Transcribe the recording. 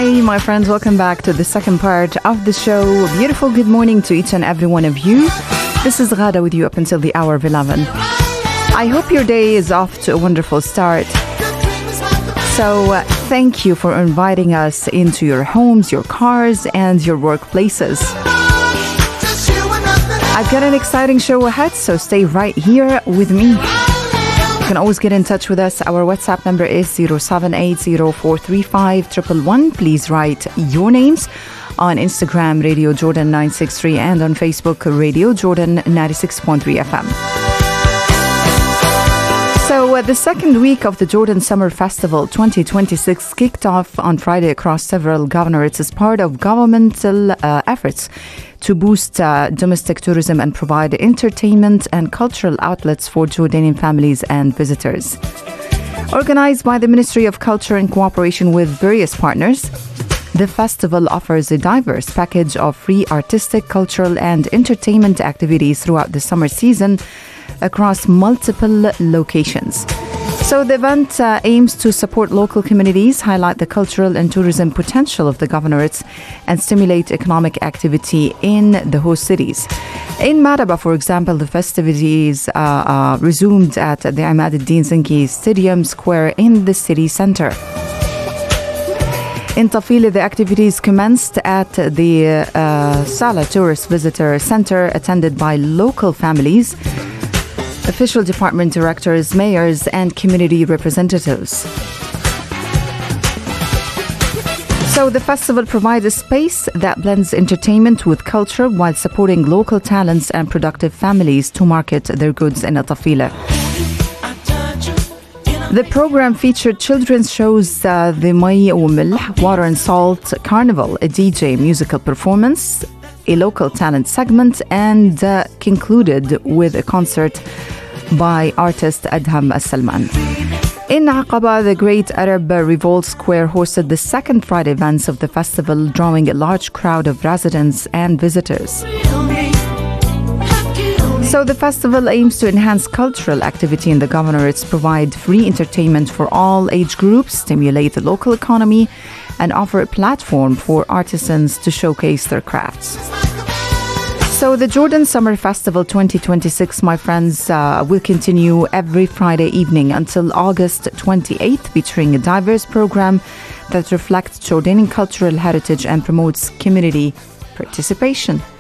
Hi, my friends. Welcome back to the second part of the show. Beautiful good morning to each and every one of you. This is Ghada with you up until the hour of 11. I hope your day is off to a wonderful start. So thank you for inviting us into your homes, your cars, and your workplaces. I've got an exciting show ahead, so stay right here with me. You can always get in touch with us. Our WhatsApp number is 0780435111. Please write your names on Instagram, Radio Jordan 963, and on Facebook, Radio Jordan 96.3 FM. So the second week of the Jordan Summer Festival 2026 kicked off on Friday across several governorates as part of governmental efforts to boost domestic tourism and provide entertainment and cultural outlets for Jordanian families and visitors. Organized by the Ministry of Culture in cooperation with various partners, the festival offers a diverse package of free artistic, cultural, and entertainment activities throughout the summer season across multiple locations. So the event aims to support local communities, highlight the cultural and tourism potential of the governorates, and stimulate economic activity in the host cities. In Maraba, for example, the festivities resumed at the Imad al-Din Zinki Stadium Square in the city center. In Tafila, the activities commenced at the Sala Tourist Visitor Center, attended by local families, official department directors, mayors, and community representatives. So the festival provides a space that blends entertainment with culture while supporting local talents and productive families to market their goods in Tafila. The program featured children's shows, the Mai و Milh, Water and Salt Carnival, a DJ musical performance, a local talent segment, and concluded with a concert by artist Adham Al-Salman. In Aqaba, the Great Arab Revolt Square hosted the second Friday events of the festival, drawing a large crowd of residents and visitors. So the festival aims to enhance cultural activity in the governorates, provide free entertainment for all age groups, stimulate the local economy, and offer a platform for artisans to showcase their crafts. So the Jordan Summer Festival 2026, my friends, will continue every Friday evening until August 28th, featuring a diverse program that reflects Jordanian cultural heritage and promotes community participation.